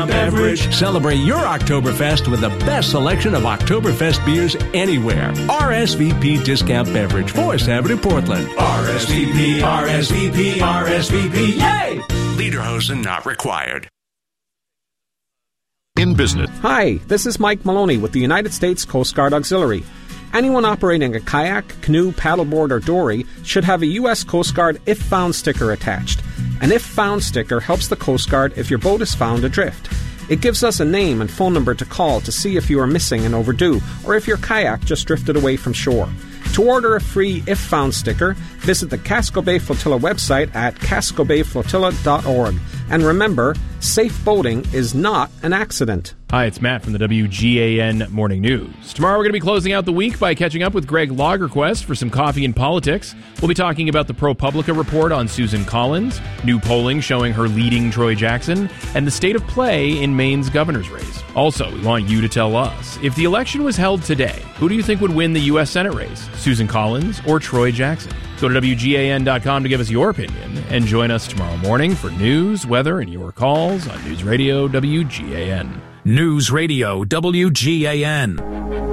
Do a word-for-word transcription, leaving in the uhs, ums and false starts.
Beverage. Celebrate your Oktoberfest with the best selection of Oktoberfest beers anywhere. R S V P Discount Beverage, fourth Avenue, Portland. R S V P, R S V P, R S V P, yay! Lederhosen not required. In business. Hi, this is Mike Maloney with the United States Coast Guard Auxiliary. Anyone operating a kayak, canoe, paddleboard, or dory should have a U S Coast Guard If Found sticker attached. An If Found sticker helps the Coast Guard if your boat is found adrift. It gives us a name and phone number to call to see if you are missing and overdue, or if your kayak just drifted away from shore. To order a free If Found sticker, visit the Casco Bay Flotilla website at casco bay flotilla dot org. And remember, safe boating is not an accident. Hi, it's Matt from the W G A N Morning News. Tomorrow we're going to be closing out the week by catching up with Greg Lagerquist for some coffee and politics. We'll be talking about the ProPublica report on Susan Collins, new polling showing her leading Troy Jackson, and the state of play in Maine's governor's race. Also, we want you to tell us, if the election was held today, who do you think would win the U S Senate race? Susan Collins or Troy Jackson? Go to W G A N dot com to give us your opinion, and join us tomorrow morning for news, weather, and your calls on News Radio W G A N. News Radio W G A N.